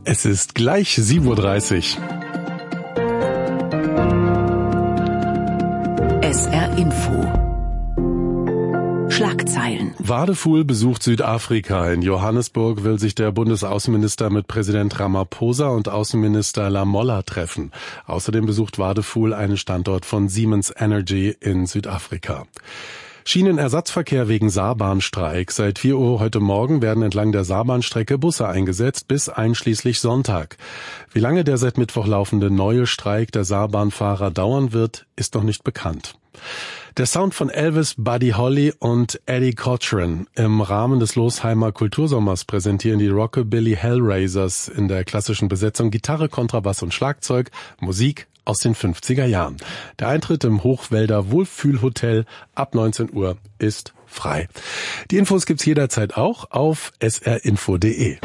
Es ist gleich 7:30 Uhr. SR Info. Schlagzeilen. Wadefuhl besucht Südafrika. In Johannesburg will sich der Bundesaußenminister mit Präsident Ramaphosa und Außenminister Lamola treffen. Außerdem besucht Wadefuhl einen Standort von Siemens Energy in Südafrika. Schienenersatzverkehr wegen Saarbahnstreik. Seit 4 Uhr heute Morgen werden entlang der Saarbahnstrecke Busse eingesetzt, bis einschließlich Sonntag. Wie lange der seit Mittwoch laufende neue Streik der Saarbahnfahrer dauern wird, ist noch nicht bekannt. Der Sound von Elvis, Buddy Holly und Eddie Cochran. Im Rahmen des Losheimer Kultursommers präsentieren die Rockabilly Hellraisers in der klassischen Besetzung Gitarre, Kontrabass und Schlagzeug, Musik aus den 50er Jahren. Der Eintritt im Hochwälder Wohlfühlhotel ab 19 Uhr ist frei. Die Infos gibt's jederzeit auch auf srinfo.de.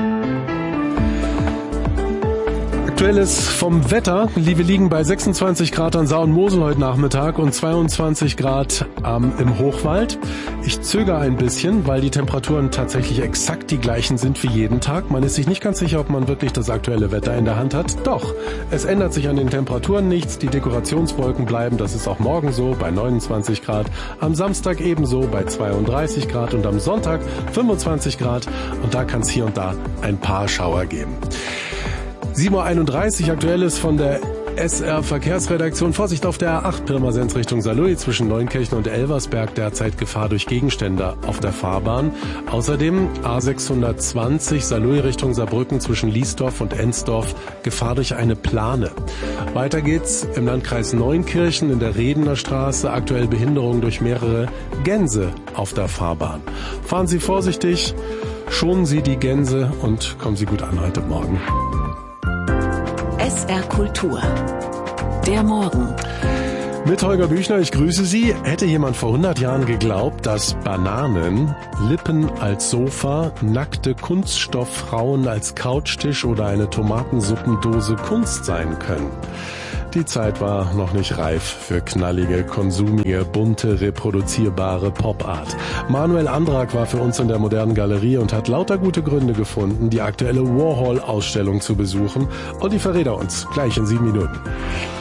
Aktuelles vom Wetter. Wir liegen bei 26 Grad an Saar und Mosel heute Nachmittag und 22 Grad im Hochwald. Ich zögere ein bisschen, weil die Temperaturen tatsächlich exakt die gleichen sind wie jeden Tag. Man ist sich nicht ganz sicher, ob man wirklich das aktuelle Wetter in der Hand hat. Doch, es ändert sich an den Temperaturen nichts. Die Dekorationswolken bleiben, das ist auch morgen so, bei 29 Grad. Am Samstag ebenso bei 32 Grad und am Sonntag 25 Grad. Und da kann es hier und da ein paar Schauer geben. 7:31 Uhr, Aktuelles von der SR Verkehrsredaktion. Vorsicht auf der A8 Pirmasens Richtung Saarlouis zwischen Neunkirchen und Elversberg. Derzeit Gefahr durch Gegenstände auf der Fahrbahn. Außerdem A620 Saarlouis Richtung Saarbrücken zwischen Liesdorf und Ensdorf. Gefahr durch eine Plane. Weiter geht's im Landkreis Neunkirchen in der Redener Straße. Aktuell Behinderung durch mehrere Gänse auf der Fahrbahn. Fahren Sie vorsichtig, schonen Sie die Gänse und kommen Sie gut an heute Morgen. SR Kultur. Der Morgen. Mit Holger Büchner, ich grüße Sie. Hätte jemand vor 100 Jahren geglaubt, dass Bananen, Lippen als Sofa, nackte Kunststofffrauen als Couchtisch oder eine Tomatensuppendose Kunst sein können? Die Zeit war noch nicht reif für knallige, konsumige, bunte, reproduzierbare Pop-Art. Manuel Andrak war für uns in der Modernen Galerie und hat lauter gute Gründe gefunden, die aktuelle Warhol-Ausstellung zu besuchen. Und die verrät er uns gleich in 7 Minuten.